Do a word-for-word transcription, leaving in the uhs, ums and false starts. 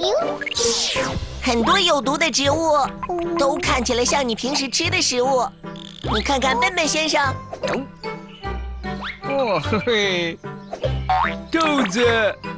很多有毒的植物都看起来像你平时吃的食物。你看看笨笨先生。 哦，嘿嘿，豆子。